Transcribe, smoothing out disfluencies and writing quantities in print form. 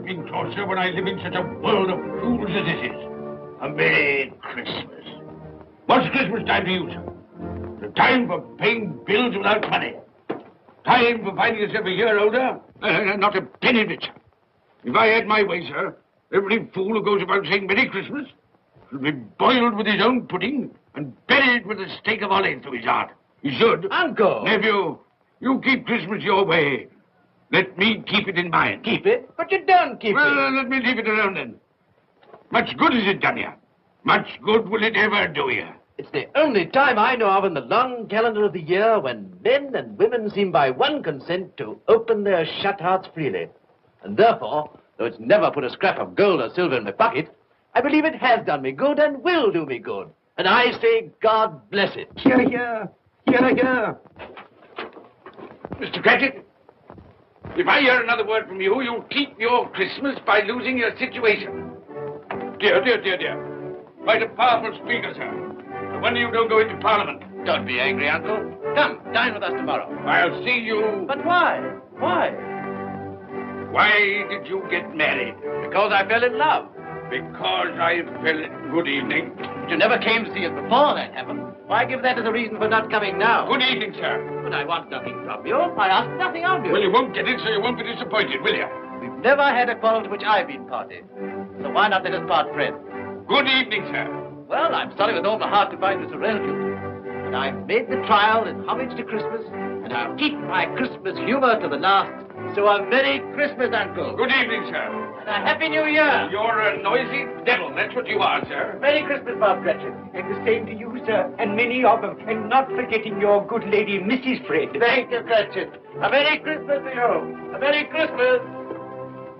whooping cross, sir, when I live in such a world of fools as this is. A Merry Christmas. What's Christmas time to you, sir? The time for paying bills without money. Time for finding yourself a year older? Not a penny of it, sir. If I had my way, sir, every fool who goes about saying Merry Christmas should be boiled with his own pudding and buried with a stake of olive through his heart. He should. Uncle! Nephew, you keep Christmas your way. Let me keep it in mine. Keep it? But you don't keep it. Well, let me leave it alone then. Much good has it done you? Much good will it ever do you? It's the only time I know of in the long calendar of the year when men and women seem by one consent to open their shut hearts freely. And therefore, though it's never put a scrap of gold or silver in my pocket, I believe it has done me good and will do me good. And I say, God bless it. Hear, hear. Hear, hear. Mr. Cratchit, if I hear another word from you, you'll keep your Christmas by losing your situation. Dear, dear, dear, dear. Quite a powerful speaker, sir. No wonder you don't go into Parliament. Don't be angry, Uncle. Come, dine with us tomorrow. I'll see you... But why? Why? Why did you get married? Because I fell in love. Because I fell in... Good evening. But you never came to see us before, that happened. Why give that as a reason for not coming now? Good evening, sir. But I want nothing from you. I ask nothing of you. Well, you won't get it, so you won't be disappointed, will you? We've never had a quarrel to which I've been party. So why not let us part friends? Good evening, sir. Well, I'm sorry with all my heart to find this a relative. But I've made the trial in homage to Christmas, and I'll keep my Christmas humor to the last. So a Merry Christmas, Uncle. Good evening, sir. And a Happy New Year. You're a noisy devil, that's what you are, sir. Merry Christmas, Bob Cratchit. And the same to you, sir, and many of them. And not forgetting your good lady, Mrs. Fred. Thank you, Cratchit. A Merry Christmas to you. A Merry Christmas.